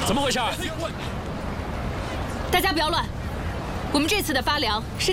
怎么回事？ 大家不要乱，我们这次的发粮是